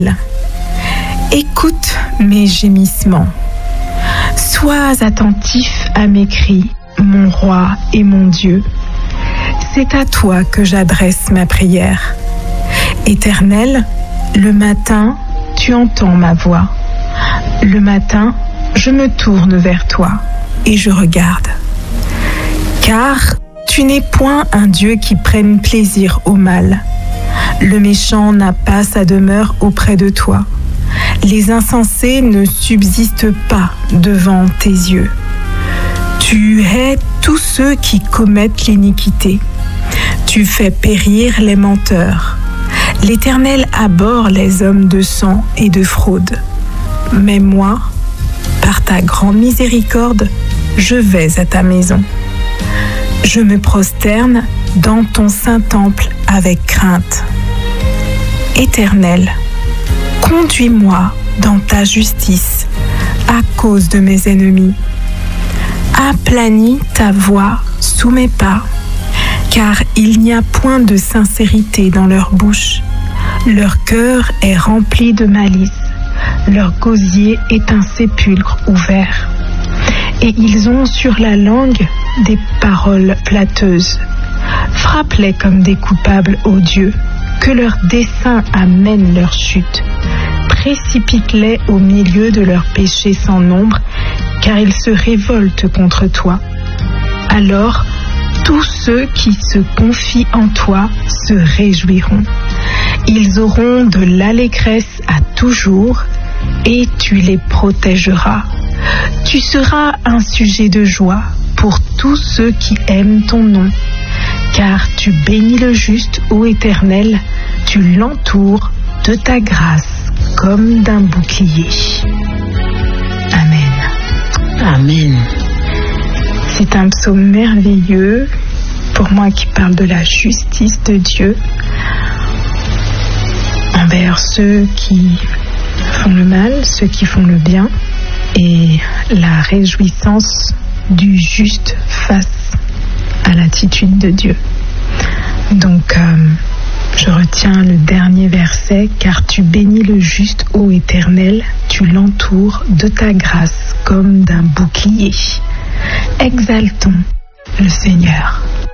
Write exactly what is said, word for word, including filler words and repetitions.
Écoute mes gémissements. Sois attentif à mes cris, mon roi et mon Dieu. C'est à toi que j'adresse ma prière. Éternel, le matin, tu entends ma voix. Le matin, je me tourne vers toi et je regarde. Car tu n'es point un Dieu qui prenne plaisir au mal. Le méchant n'a pas sa demeure auprès de toi. Les insensés ne subsistent pas devant tes yeux. Tu hais tous ceux qui commettent l'iniquité. Tu fais périr les menteurs. L'Éternel abhorre les hommes de sang et de fraude. Mais moi, par ta grande miséricorde, je vais à ta maison. Je me prosterne dans ton saint temple avec crainte. Éternel, conduis-moi dans ta justice à cause de mes ennemis. Aplanis ta voix sous mes pas, car il n'y a point de sincérité dans leur bouche. Leur cœur est rempli de malice, leur gosier est un sépulcre ouvert. Et ils ont sur la langue des paroles flatteuses. Frappe-les comme des coupables, ô Dieu, que leur dessein amène leur chute. Précipite-les au milieu de leurs péchés sans nombre, car ils se révoltent contre toi. Alors, tous ceux qui se confient en toi se réjouiront. Ils auront de l'allégresse à toujours, et tu les protégeras. Tu seras un sujet de joie pour tous ceux qui aiment ton nom, car tu bénis le juste, ô Éternel, tu l'entoures de ta grâce comme d'un bouclier. Amen. Amen. C'est un psaume merveilleux pour moi qui parle de la justice de Dieu envers ceux qui font le mal, ceux qui font le bien, et la réjouissance du juste face à l'attitude de Dieu. Donc, euh, je retiens le dernier verset, car tu bénis le juste, ô Éternel, tu l'entoures de ta grâce comme d'un bouclier. Exaltons le Seigneur.